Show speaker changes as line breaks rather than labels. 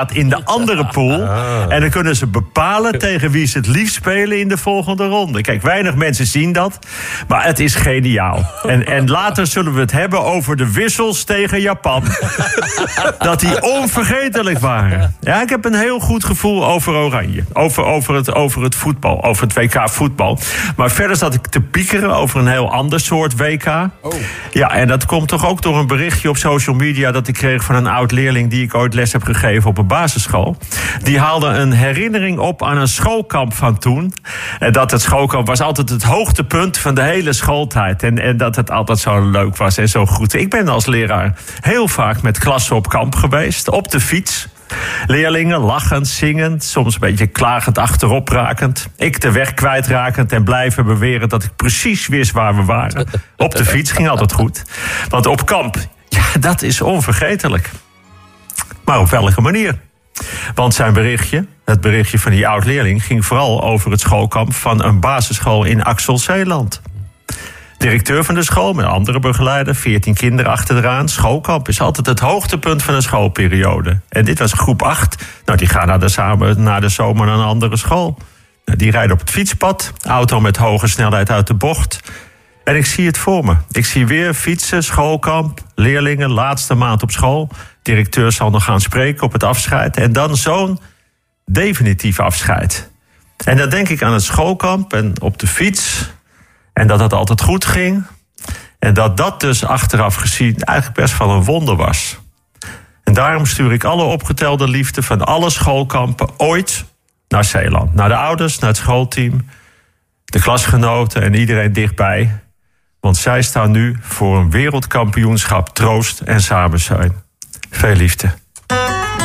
in de andere pool. En dan kunnen ze bepalen tegen wie ze het liefst spelen in de volgende ronde. Kijk, weinig mensen zien dat, maar het is geniaal. En later zullen we het hebben over de wissels tegen Japan. Dat die onvergetelijk waren. Ja, ik heb een heel goed gevoel over Oranje. Over het voetbal, over het WK voetbal. Maar verder zat ik te piekeren over een heel ander soort WK. Oh. Ja, en dat komt toch ook door een berichtje op social media dat ik kreeg van een oud-leerling die ik ooit les heb gegeven op een basisschool. Die haalde een herinnering op aan een schoolkamp van toen. En dat het schoolkamp was altijd het hoogtepunt van de hele schooltijd. En dat het altijd zo leuk was en zo goed. Ik ben als leraar heel vaak met klassen op kamp geweest. Op de fiets. Leerlingen lachend, zingend, soms een beetje klagend achterop rakend. Ik de weg kwijtrakend en blijven beweren dat ik precies wist waar we waren. Op de fiets ging altijd goed. Want op kamp, ja, dat is onvergetelijk. Maar op welke manier? Want zijn berichtje, het berichtje van die oud-leerling, ging vooral over het schoolkamp van een basisschool in Axel-Zeeland. Directeur van de school met een andere begeleider, 14 kinderen achteraan. Schoolkamp is altijd het hoogtepunt van een schoolperiode. En dit was groep 8. Nou, die gaan na de zomer naar een andere school. Die rijden op het fietspad, auto met hoge snelheid uit de bocht. En ik zie het voor me. Ik zie weer fietsen, schoolkamp, leerlingen, laatste maand op school. Directeur zal nog gaan spreken op het afscheid. En dan zo'n definitief afscheid. En dan denk ik aan het schoolkamp en op de fiets. En dat het altijd goed ging. En dat dus achteraf gezien eigenlijk best wel een wonder was. En daarom stuur ik alle opgetelde liefde van alle schoolkampen ooit naar Zeeland. Naar de ouders, naar het schoolteam, de klasgenoten en iedereen dichtbij. Want zij staan nu voor een wereldkampioenschap troost en samenzijn. Veel liefde.